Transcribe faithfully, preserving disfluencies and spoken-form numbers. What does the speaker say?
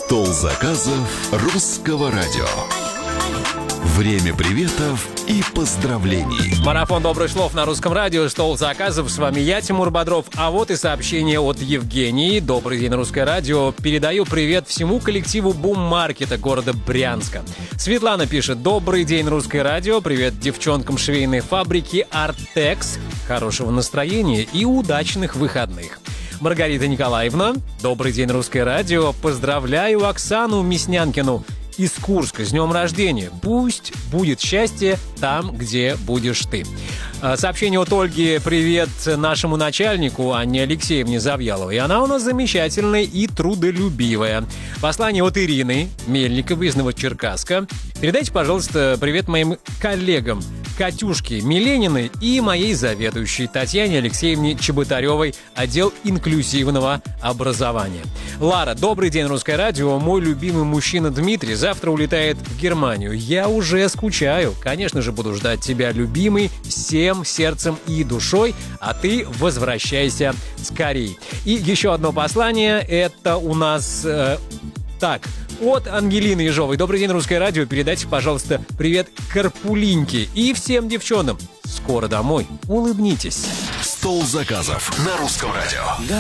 Стол заказов русского радио. Время приветов и поздравлений. Марафон добрых слов на русском радио. Стол заказов. С вами я, Тимур Бодров. А вот и сообщение от Евгении. Добрый день, русское радио. Передаю привет всему коллективу Бум-маркета города Брянска. Светлана пишет: добрый день, русское радио. Привет девчонкам швейной фабрики Артекс. Хорошего настроения и удачных выходных. Маргарита Николаевна. Добрый день, русское радио. Поздравляю Оксану Мяснянкину из Курска с днем рождения. Пусть будет счастье там, где будешь ты. Сообщение от Ольги. Привет нашему начальнику Анне Алексеевне Завьяловой. Она у нас замечательная и трудолюбивая. Послание от Ирины Мельниковой из Новочеркасска. Передайте, пожалуйста, привет моим коллегам Катюшке Милениной и моей заведующей Татьяне Алексеевне Чеботаревой, отдел инклюзивного образования. Лара, добрый день, русское радио. Мой любимый мужчина Дмитрий завтра улетает в Германию. Я уже скучаю. Конечно же, буду ждать тебя, любимый, всем сердцем и душой, а ты возвращайся скорей. И еще одно послание. Это у нас... Э, так... От Ангелины Ежовой. Добрый день, русское радио. Передайте, пожалуйста, привет Карпулинке и всем девчонам. Скоро домой. Улыбнитесь. Стол заказов на русском радио.